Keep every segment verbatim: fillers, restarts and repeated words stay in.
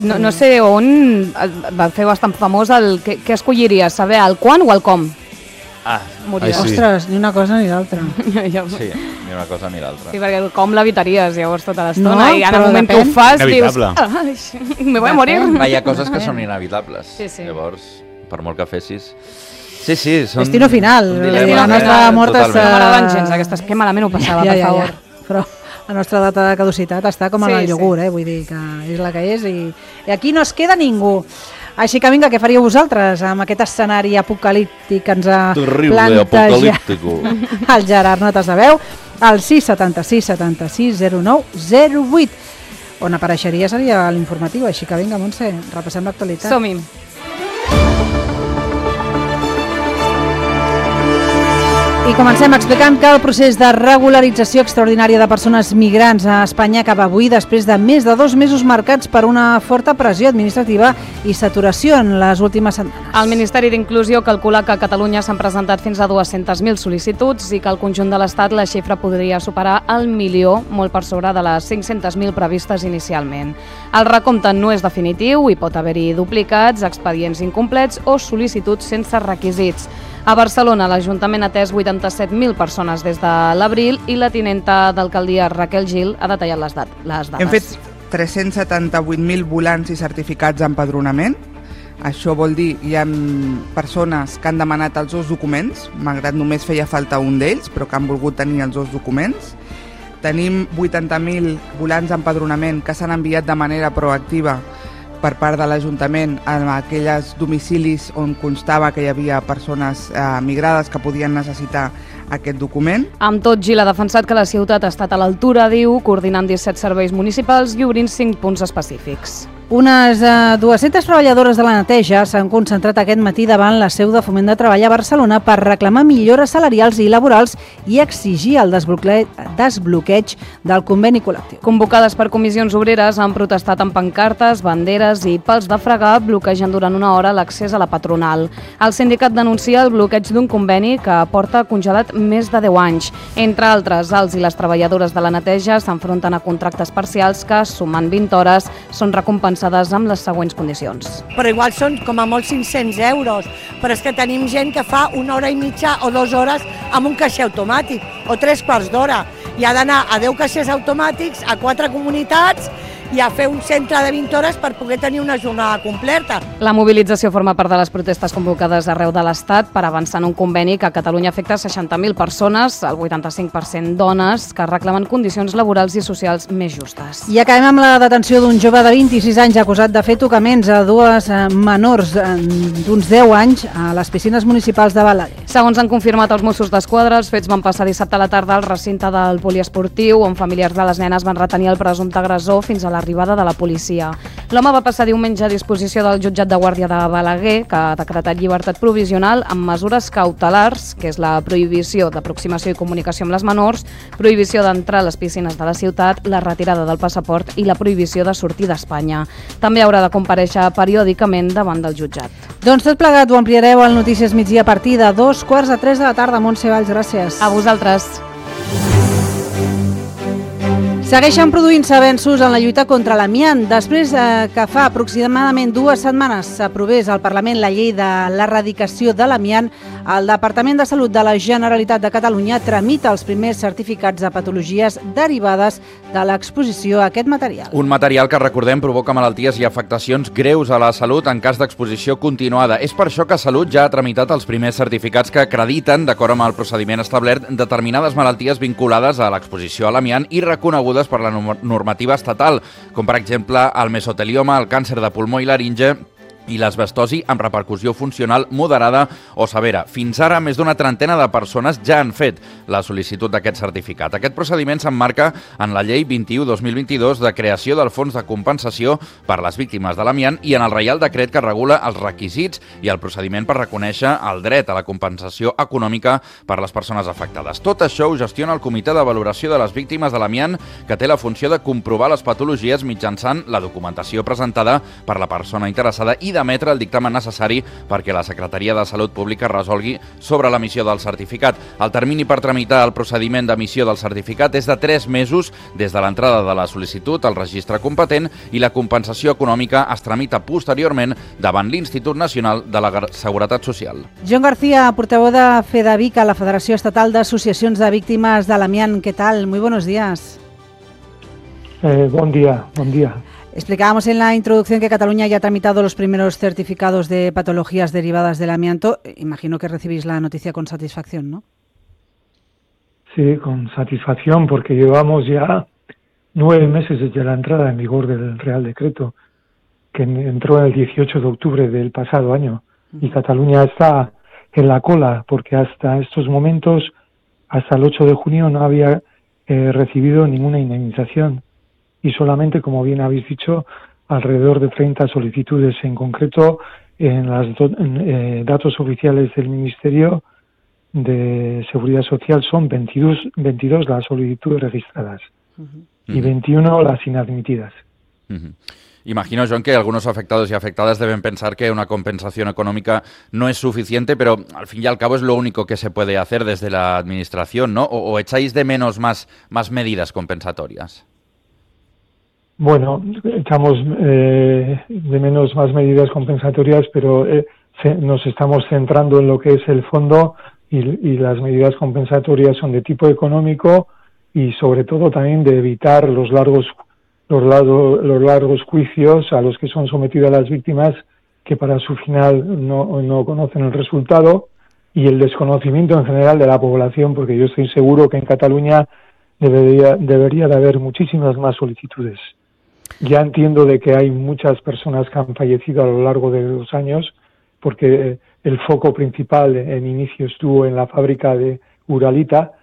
No, no sé on va fer bastant famós el... Què, què escolliries? Saber el quan o el com? Ah, Moriràs. Ai, sí. Ostres, ni una cosa ni l'altra. Sí, ni una cosa ni l'altra. Sí, perquè el com l'evitaries llavors tota l'estona No, i en el però moment que depèn. ho fas Inevitable. dius... Ai, me voy a morir. Va, hi ha coses que són inevitables. Sí, sí. Llavors, per molt que fessis... Sí, sí, són... Destino final. un dilema, La nostra eh? mort és... Totalment. No m'agraden gens aquestes... Que malament ho passava, ja, per ja, favor. ja. Però la nostra data de caducitat està com Sí, en el sí. iogurt, eh? Vull dir que és la que és i, i aquí no es queda ningú. Així que vinga, què faríeu vosaltres amb aquest escenari apocalíptic que ens ha Terrible, plantejat apocalíptico. el Gerard Notes de Veu, al sis setanta sis setanta sis zero nou zero vuit, on apareixeria seria l'informatiu. Així que vinga, Montse, repassem l'actualitat. Som-hi. I comencem explicant que el procés de regularització extraordinària de persones migrants a Espanya acaba avui després de més de dos mesos marcats per una forta pressió administrativa i saturació en les últimes setmanes. El Ministeri d'Inclusió calcula que a Catalunya s'han presentat fins a dues-centes mil sol·licituds i que al conjunt de l'Estat la xifra podria superar el milió, molt per sobre de les cinc-centes mil previstes inicialment. El recompte no és definitiu i pot haver-hi duplicats, expedients incomplets o sol·licituds sense requisits. A Barcelona, l'Ajuntament ha atès vuitanta-set mil persones des de l'abril i la tinenta d'alcaldia Raquel Gil ha detallat les, dat les dades. Hem fet tres-cents setanta-vuit mil volants i certificats d'empadronament. Això vol dir que hi ha persones que han demanat els dos documents, malgrat només feia falta un d'ells, però que han volgut tenir els dos documents. Tenim vuitanta mil volants d'empadronament que s'han enviat de manera proactiva per part de l'Ajuntament en aquells domicilis on constava que hi havia persones eh, migrades que podien necessitar aquest document. Amb tot, Gil ha defensat que la ciutat ha estat a l'altura, diu, coordinant disset serveis municipals i obrint cinc punts específics. Unes eh, dues-centes treballadores de la neteja s'han concentrat aquest matí davant la seu de Foment de Treball a Barcelona per reclamar millores salarials i laborals i exigir el desbloqueig, desbloqueig del conveni col·lectiu. Convocades per comissions obreres, han protestat amb pancartes, banderes i pals de fregar, bloquejant durant una hora l'accés a la patronal. El sindicat denuncia el bloqueig d'un conveni que porta congelat més de deu anys. Entre altres, els i les treballadores de la neteja s'enfronten a contractes parcials que, sumant vint hores, són recompensats amb les següents condicions. Però igual són com a molt cinc-cents euros, però és que tenim gent que fa una hora i mitja o dues hores amb un caixer automàtic, o tres quarts d'hora, i ha d'anar a deu caixers automàtics, a quatre comunitats, i a fer un centre de vint hores per poder tenir una jornada completa. La mobilització forma part de les protestes convocades arreu de l'Estat per avançar en un conveni que a Catalunya afecta seixanta mil persones, el vuitanta-cinc per cent dones, que reclamen condicions laborals i socials més justes. I acabem amb la detenció d'un jove de vint-i-sis anys acusat de fer tocaments a dues menors d'uns deu anys a les piscines municipals de Balaguer. Segons han confirmat els Mossos d'Esquadra, els fets van passar dissabte a la tarda al recinte del poliesportiu, on familiars de les nenes van retenir el presumpte agressor fins a la arribada de la policia. L'home va passar diumenge a disposició del jutjat de guàrdia de Balaguer, que ha decretat llibertat provisional amb mesures cautelars, que és la prohibició d'aproximació i comunicació amb les menors, prohibició d'entrar a les piscines de la ciutat, la retirada del passaport i la prohibició de sortir d'Espanya. També haurà de comparèixer periòdicament davant del jutjat. Doncs tot plegat ho ampliareu al Notícies Migdia a partir de dos quarts de tres de la tarda. Montse Valls, gràcies. A vosaltres. Segueixen produint-se avenços en la lluita contra l'amiant. Després eh, que fa aproximadament dues setmanes s'aprovés al Parlament la llei de l'erradicació de l'amiant, el Departament de Salut de la Generalitat de Catalunya tramita els primers certificats de patologies derivades de l'exposició a aquest material. Un material que, recordem, provoca malalties i afectacions greus a la salut en cas d'exposició continuada. És per això que Salut ja ha tramitat els primers certificats que acrediten, d'acord amb el procediment establert, determinades malalties vinculades a l'exposició a l'amiant i reconegudes per la normativa estatal, com per exemple el mesotelioma, el càncer de pulmó i laringe i l'asbestosi amb repercussió funcional moderada o severa. Fins ara, més d'una trentena de persones ja han fet la sol·licitud d'aquest certificat. Aquest procediment s'emmarca en la llei vint-i-u dos mil vint-i-dos de creació del Fons de Compensació per les víctimes de l'amiant i en el Reial Decret que regula els requisits i el procediment per reconèixer el dret a la compensació econòmica per les persones afectades. Tot això ho gestiona el Comitè de Valoració de les Víctimes de l'Amiant, que té la funció de comprovar les patologies mitjançant la documentació presentada per la persona interessada i de d'emetre el dictamen necessari perquè la Secretaria de Salut Pública resolgui sobre l'emissió del certificat. El termini per tramitar el procediment d'emissió del certificat és de tres mesos des de l'entrada de la sol·licitud al registre competent i la compensació econòmica es tramita posteriorment davant l'Institut Nacional de la Seguretat Social. John García, portavoz de FEDAVICA, la Federació Estatal d'Associacions de Víctimas de l'Amiant. ¿Qué tal? Muy buenos días. Eh, buen día, buen día. Explicábamos en la introducción que Cataluña ya ha tramitado los primeros certificados de patologías derivadas del amianto. Imagino que recibís la noticia con satisfacción, ¿no? Sí, con satisfacción, porque llevamos ya nueve meses desde la entrada en vigor del Real Decreto, que entró el dieciocho de octubre del pasado año. Y Cataluña está en la cola, porque hasta estos momentos, hasta el ocho de junio, no había eh, recibido ninguna indemnización. Y solamente, como bien habéis dicho, alrededor de treinta solicitudes. En concreto, en los eh, datos oficiales del Ministerio de Seguridad Social son veintidós, veintidós las solicitudes registradas uh-huh. y veintiuno las inadmitidas. Uh-huh. Imagino, John, que algunos afectados y afectadas deben pensar que una compensación económica no es suficiente, pero al fin y al cabo es lo único que se puede hacer desde la Administración, ¿no? ¿O, o echáis de menos más, más medidas compensatorias? Bueno, echamos eh, de menos más medidas compensatorias, pero eh, se, nos estamos centrando en lo que es el fondo y, y las medidas compensatorias son de tipo económico y sobre todo también de evitar los largos los, largo, los largos juicios a los que son sometidas las víctimas que para su final no, no conocen el resultado y el desconocimiento en general de la población, porque yo estoy seguro que en Cataluña debería, debería de haber muchísimas más solicitudes. Ya entiendo de que hay muchas personas que han fallecido a lo largo de los años, porque el foco principal en inicio estuvo en la fábrica de Uralita,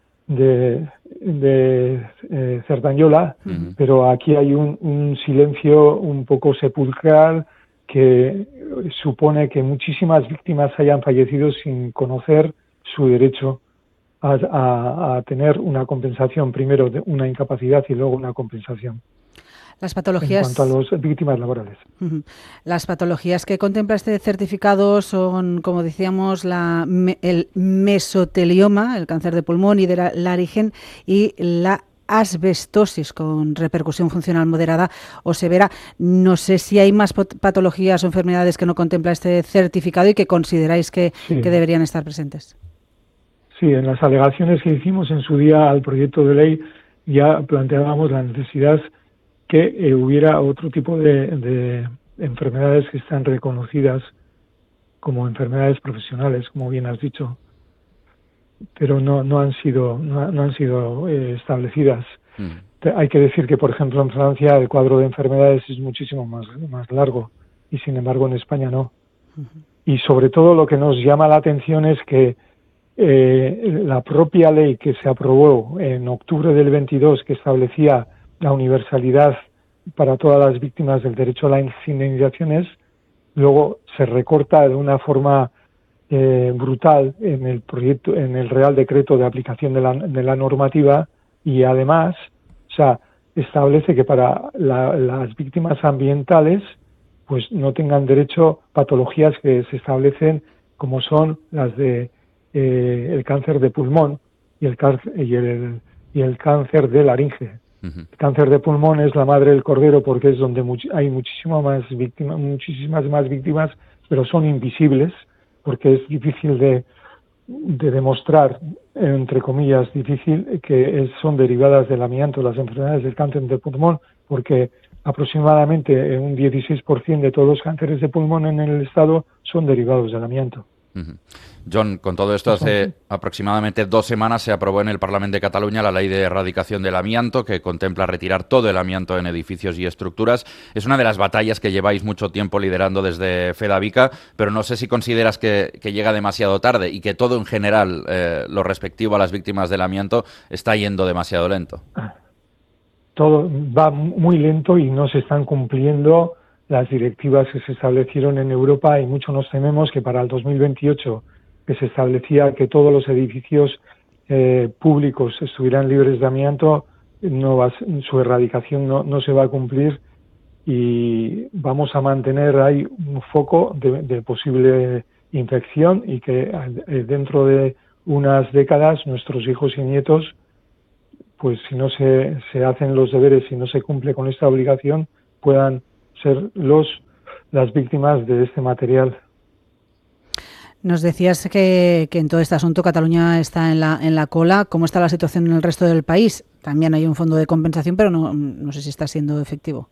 de, de eh, Cerdanyola, uh-huh. pero aquí hay un, un silencio un poco sepulcral que supone que muchísimas víctimas hayan fallecido sin conocer su derecho a, a, a tener una compensación, primero de una incapacidad y luego una compensación. Las patologías... En cuanto a las víctimas laborales. Uh-huh. Las patologías que contempla este certificado son, como decíamos, la, me, el mesotelioma, el cáncer de pulmón y de la laringe, y la asbestosis con repercusión funcional moderada o severa. No sé si hay más patologías o enfermedades que no contempla este certificado y que consideráis que, sí. que deberían estar presentes. Sí, en las alegaciones que hicimos en su día al proyecto de ley ya planteábamos la necesidad que eh, hubiera otro tipo de, de enfermedades que están reconocidas como enfermedades profesionales, como bien has dicho, pero no no han sido no, no han sido eh, establecidas. Mm. Hay que decir que, por ejemplo, en Francia el cuadro de enfermedades es muchísimo más más largo y, sin embargo, en España no. Uh-huh. Y sobre todo lo que nos llama la atención es que eh, la propia ley que se aprobó en octubre del veintidós, que establecía la universalidad para todas las víctimas del derecho a las indemnizaciones, luego se recorta de una forma eh, brutal en el proyecto, en el Real Decreto de aplicación de la, de la normativa y además, o sea, establece que para la, las víctimas ambientales pues no tengan derecho patologías que se establecen como son las de eh, el cáncer de pulmón y el, y el, y el cáncer de laringe. El cáncer de pulmón es la madre del cordero porque es donde much- hay muchísimas más víctimas, muchísimas más víctimas, pero son invisibles porque es difícil de, de demostrar, entre comillas, difícil que es, son derivadas del amianto, las enfermedades del cáncer de pulmón, porque aproximadamente un dieciséis por ciento de todos los cánceres de pulmón en el Estado son derivados del amianto. Uh-huh. John, con todo esto, hace aproximadamente dos semanas se aprobó en el Parlamento de Cataluña la Ley de Erradicación del Amianto, que contempla retirar todo el amianto en edificios y estructuras. Es una de las batallas que lleváis mucho tiempo liderando desde FEDAVICA, pero no sé si consideras que, que llega demasiado tarde y que todo en general, eh, lo respectivo a las víctimas del amianto, está yendo demasiado lento. Todo va muy lento y no se están cumpliendo las directivas que se establecieron en Europa y mucho nos tememos que para el dos mil veintiocho, que se establecía que todos los edificios eh, públicos estuvieran libres de amianto, no va, su erradicación no, no se va a cumplir y vamos a mantener ahí un foco de, de posible infección y que eh, dentro de unas décadas nuestros hijos y nietos, pues si no se, se hacen los deberes y no se cumple con esta obligación, puedan ser los las víctimas de este material. Nos decías que, que en todo este asunto Cataluña está en la, en la cola. ¿Cómo está la situación en el resto del país? También hay un fondo de compensación, pero no, no sé si está siendo efectivo.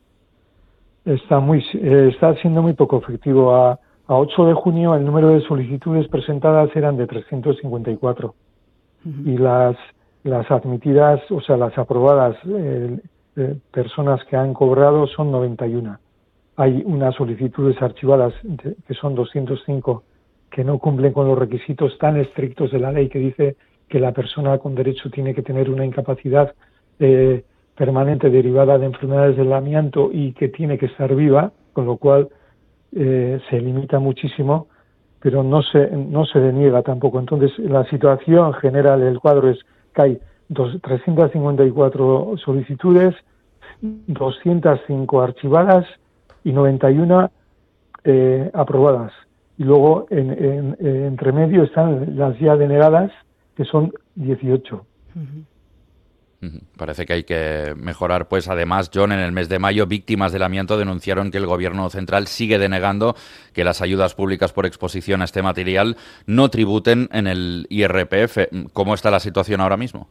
Está muy eh, está siendo muy poco efectivo. A, a ocho de junio el número de solicitudes presentadas eran de trescientos cincuenta y cuatro uh-huh. y las las admitidas, o sea, las aprobadas eh, eh, personas que han cobrado son noventa y uno. Hay unas solicitudes archivadas de, que son doscientos cinco que no cumplen con los requisitos tan estrictos de la ley que dice que la persona con derecho tiene que tener una incapacidad eh, permanente derivada de enfermedades del amianto y que tiene que estar viva, con lo cual eh, se limita muchísimo, pero no se no se deniega tampoco. Entonces, la situación general del cuadro es que hay dos, trescientas cincuenta y cuatro solicitudes, doscientas cinco archivadas y noventa y uno eh, aprobadas. Y luego, en, en, en entre medio están las ya denegadas, que son dieciocho. Parece que hay que mejorar. Pues además, John, en el mes de mayo, víctimas del amianto denunciaron que el Gobierno central sigue denegando que las ayudas públicas por exposición a este material no tributen en el I R P F. ¿Cómo está la situación ahora mismo?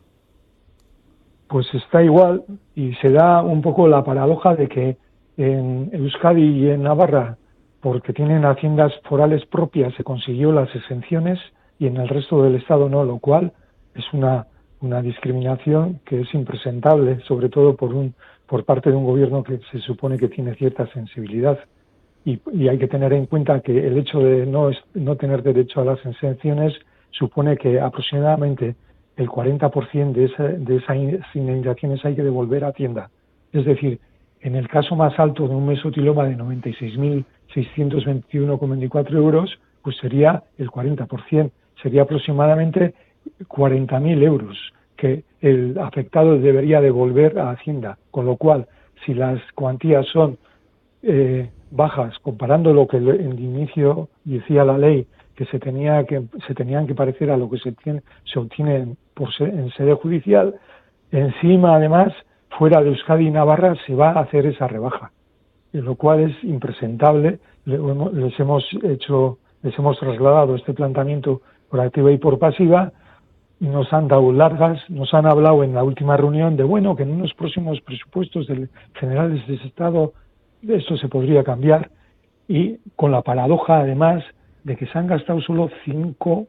Pues está igual, y se da un poco la paradoja de que en Euskadi y en Navarra, porque tienen haciendas forales propias, se consiguió las exenciones y en el resto del Estado no, lo cual es una una discriminación que es impresentable, sobre todo por un por parte de un gobierno que se supone que tiene cierta sensibilidad. Y, y hay que tener en cuenta que el hecho de no, no tener derecho a las exenciones supone que aproximadamente el cuarenta por ciento de, esa, de esas indemnizaciones hay que devolver a Hacienda. Es decir, en el caso más alto de un mesotiloma de noventa y seis mil seiscientos veintiuno coma veinticuatro euros, pues sería el cuarenta por ciento, sería aproximadamente cuarenta mil euros que el afectado debería devolver a Hacienda, con lo cual, si las cuantías son eh, bajas, comparando lo que en el inicio decía la ley, que se tenía que se tenían que parecer a lo que se tiene, se obtiene por se, en sede judicial, encima además, fuera de Euskadi y Navarra se va a hacer esa rebaja, lo cual es impresentable. Les hemos hecho, les hemos trasladado este planteamiento por activa y por pasiva. Nos han dado largas, nos han hablado en la última reunión de, bueno, que en unos próximos presupuestos del, generales de ese Estado esto se podría cambiar, y con la paradoja además de que se han gastado solo cinco,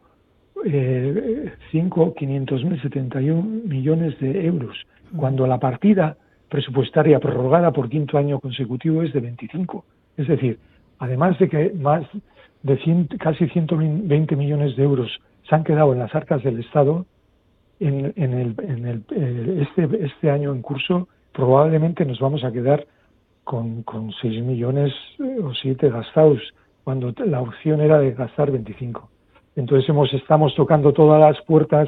eh, cinco, quinientos mil setenta y uno millones de euros, cuando la partida presupuestaria prorrogada por quinto año consecutivo es de veinticinco. Es decir, además de que más de cien, casi ciento veinte millones de euros se han quedado en las arcas del Estado, en, en, el, en el, eh, este, este año en curso probablemente nos vamos a quedar con, con seis millones o siete gastados, cuando la opción era de gastar veinticinco. Entonces hemos, estamos tocando todas las puertas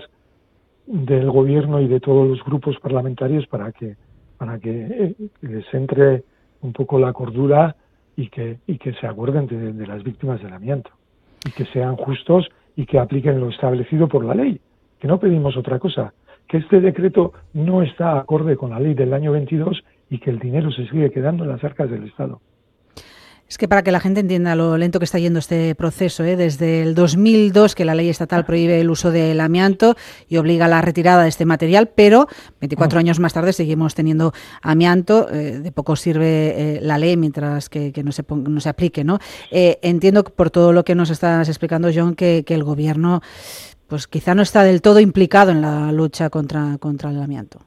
del Gobierno y de todos los grupos parlamentarios para que, para que eh, les entre un poco la cordura y que, y que se acuerden de, de las víctimas del amianto, y que sean justos y que apliquen lo establecido por la ley, que no pedimos otra cosa, que este decreto no está acorde con la ley del año veintidós y que el dinero se sigue quedando en las arcas del Estado. Es que para que la gente entienda lo lento que está yendo este proceso, ¿eh? Desde el dos mil dos que la ley estatal prohíbe el uso del amianto y obliga a la retirada de este material, pero veinticuatro años más tarde seguimos teniendo amianto. Eh, de poco sirve eh, la ley mientras que, que no, se ponga, no se aplique, ¿no? Eh, entiendo por todo lo que nos estás explicando, John, que, que el Gobierno pues quizá no está del todo implicado en la lucha contra, contra el amianto.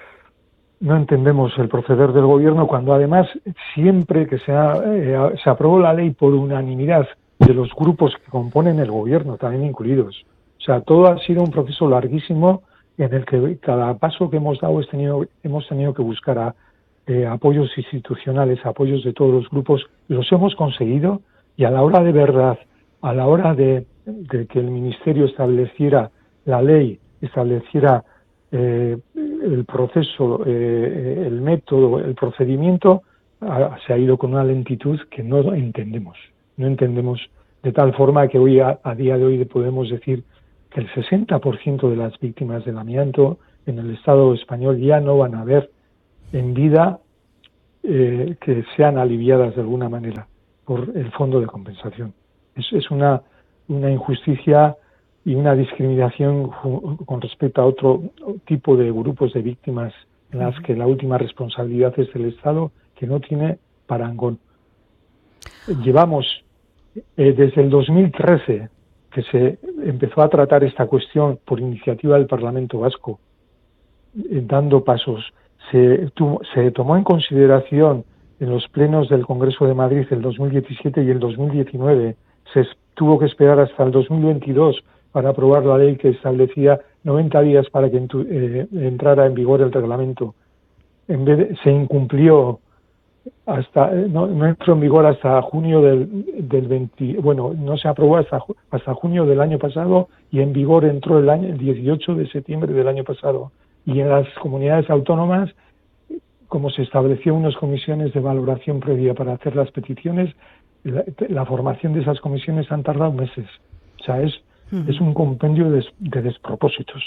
No entendemos el proceder del Gobierno cuando además siempre que se, ha, eh, se aprobó la ley por unanimidad de los grupos que componen el Gobierno, también incluidos. O sea, todo ha sido un proceso larguísimo en el que cada paso que hemos dado es tenido, hemos tenido que buscar a, eh, apoyos institucionales, apoyos de todos los grupos. Los hemos conseguido, y a la hora de verdad, a la hora de, de que el Ministerio estableciera la ley, estableciera Eh, el proceso, eh, el método, el procedimiento, ha, se ha ido con una lentitud que no entendemos. No entendemos de tal forma que hoy, a, a día de hoy, podemos decir que el sesenta por ciento de las víctimas del amianto en el Estado español ya no van a ver en vida eh, que sean aliviadas de alguna manera por el fondo de compensación. Es, es una, una injusticia y una discriminación con respecto a otro tipo de grupos de víctimas en las que la última responsabilidad es del Estado, que no tiene parangón. Llevamos eh, desde el dos mil trece que se empezó a tratar esta cuestión por iniciativa del Parlamento Vasco, eh, dando pasos. Se, tuvo, se tomó en consideración en los plenos del Congreso de Madrid el dos mil diecisiete y el dos mil diecinueve. Se tuvo que esperar hasta el dos mil veintidós para aprobar la ley que establecía noventa días para que eh, entrara en vigor el reglamento. En vez de, se incumplió hasta no, no entró en vigor hasta junio del, del veinte, bueno, no se aprobó hasta hasta junio del año pasado y en vigor entró el año el dieciocho de septiembre del año pasado. Y en las comunidades autónomas, como se estableció unas comisiones de valoración previa para hacer las peticiones, la, la formación de esas comisiones han tardado meses. O sea, es uh-huh. es un compendio de, de despropósitos.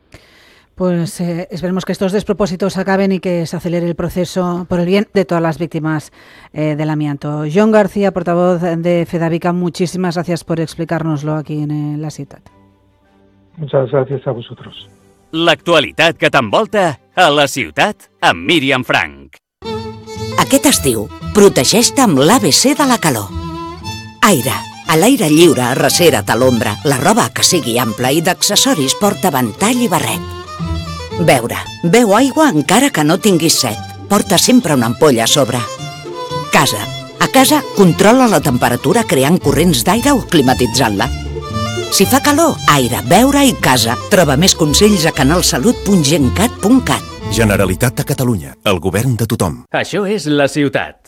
Pues eh, esperemos que estos despropósitos acaben y que se acelere el proceso por el bien de todas las víctimas eh, del amianto. Jon García, portavoz de Fedavica, muchísimas gracias por explicárnoslo aquí en eh, la ciutat. Muchas gracias a vosotros. L'actualitat que t'envolta a la ciutat amb Míriam Frank. Aquest estiu, protegeix-te amb l'A B C de la calor. Aire. A l'aire lliure, arrecera't a l'ombra. La roba que sigui ampla i d'accessoris porta ventall i barret. Beure. Beu aigua encara que no tinguis set. Porta sempre una ampolla a sobre. Casa. A casa, controla la temperatura creant corrents d'aire o climatitzant-la. Si fa calor, aire, beure i casa. Troba més consells a canalsalut punt gencat punt cat. Generalitat de Catalunya, el govern de tothom. Això és la ciutat.